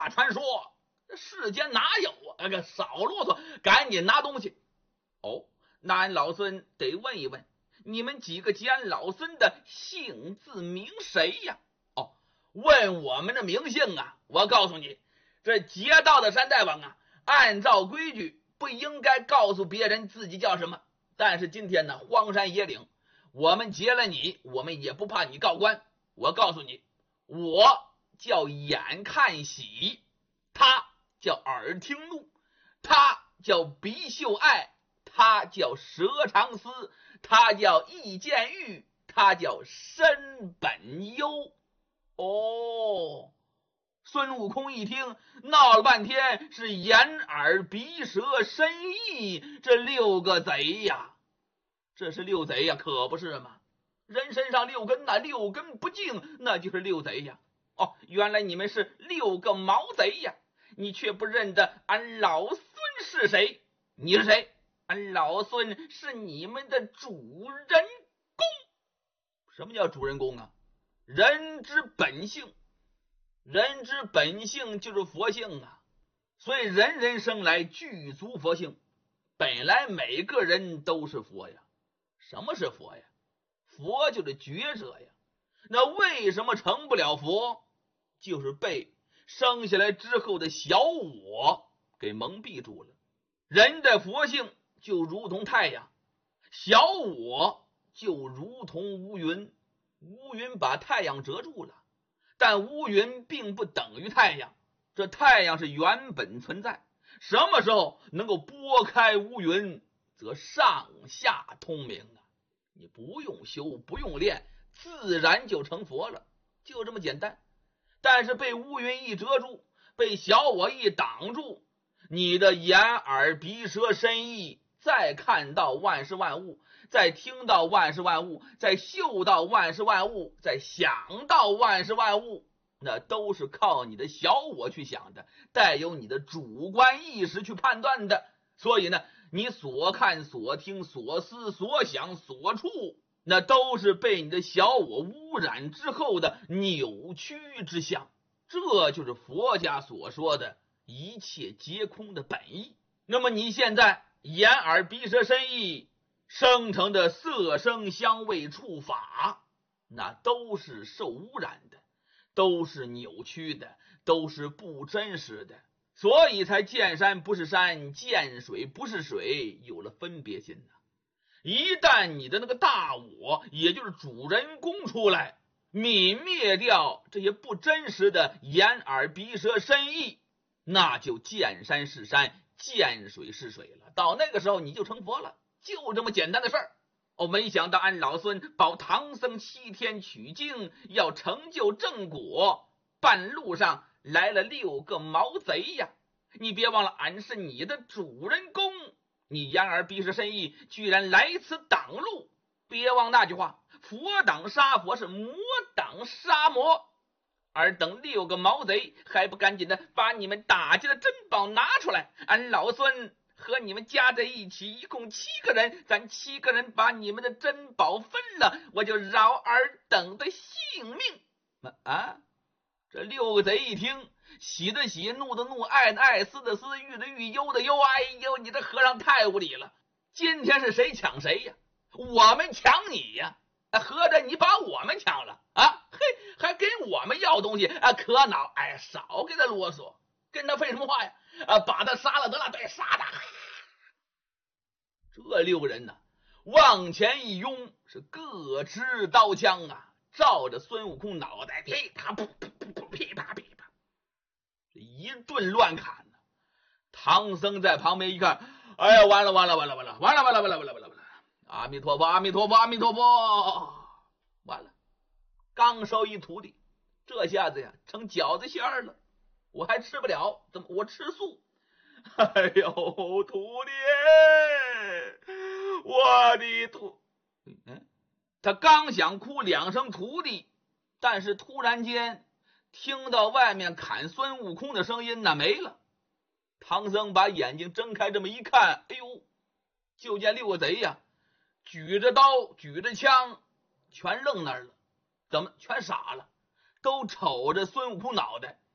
传说，世间哪有啊？少啰嗦，赶紧拿东西。哦，那俺老孙得问一问，你们几个及俺老孙的姓字名谁呀？哦，问我们的名姓啊，我告诉你，这劫道的山大王啊，按照规矩不应该告诉别人自己叫什么。但是今天呢，荒山野岭，我们劫了你，我们也不怕你告官。我告诉你，我叫眼看喜，他叫耳听怒，他叫鼻嗅爱，他叫舌长思，他叫意见欲，他叫身本忧。哦，孙悟空一听，闹了半天是眼耳鼻舌身意这6个贼呀。这是6贼呀，可不是吗？人身上6根，那6根不净，那就是6贼呀。哦，原来你们是6个毛贼呀！你却不认得俺老孙是谁？你是谁？俺老孙是你们的主人公。什么叫主人公啊？人之本性，人之本性就是佛性啊。所以人人生来具足佛性，本来每个人都是佛呀。什么是佛呀？佛就是觉者呀。那为什么成不了佛？就是被生下来之后的小我给蒙蔽住了。人的佛性就如同太阳，小我就如同乌云。乌云把太阳遮住了，但乌云并不等于太阳。这太阳是原本存在，什么时候能够拨开乌云，则上下通明啊！你不用修，不用练，自然就成佛了，就这么简单。但是被乌云一遮住，被小我一挡住，你的眼耳鼻舌身意，再看到万事万物，再听到万事万物，再嗅到万事万物，再想到万事万物，那都是靠你的小我去想的，带有你的主观意识去判断的。所以呢，你所看所听所思所想所触，那都是被你的小我污染之后的扭曲之相。这就是佛家所说的一切皆空的本意。那么你现在眼耳鼻舌身意生成的色声香味触法，那都是受污染的，都是扭曲的，都是不真实的。所以才见山不是山，见水不是水，有了分别心呢。一旦你的那个大我，也就是主人公出来，泯灭掉这些不真实的眼耳鼻舌身意，那就见山是山，见水是水了。到那个时候你就成佛了，就这么简单的事儿。哦，没想到俺老孙保唐僧7天取经，要成就正果，半路上来了6个毛贼呀！你别忘了，俺是你的主人公，你眼耳鼻舌身意居然来此挡路。别忘那句话，佛挡杀佛，是魔挡杀魔。而等6个毛贼还不赶紧的把你们打劫的珍宝拿出来，俺老孙和你们加在一起一共7个人，咱7个人把你们的珍宝分了，我就饶尔等的性命啊！这6个贼一听，喜的喜，怒的怒，爱的爱，思的思，欲的欲，忧的忧。哎呦，你这和尚太无理了！今天是谁抢谁呀？我们抢你呀！合着你把我们抢了啊？嘿，还给我们要东西啊？可恼！哎，少给他啰嗦，跟他废什么话呀？把他杀了得了，对，杀他！这6个人呢，往前一拥，是各持刀枪啊，照着孙悟空脑袋，噼啪噗噗噗噗，噼啪噼啪，一顿乱砍呢。唐僧在旁边一看，哎呀，完了！阿弥陀佛，阿弥陀佛，阿弥陀佛！完了，刚收一徒弟，这下子呀成饺子馅儿了，我还吃不了，怎么我吃素？哎呦，徒弟，我的他刚想哭2声徒弟，但是突然间听到外面砍孙悟空的声音，那没了。唐僧把眼睛睁开，这么一看，哎呦，就见6个贼呀，举着刀举着枪，全愣那儿了。怎么全傻了？都瞅着孙悟空脑袋，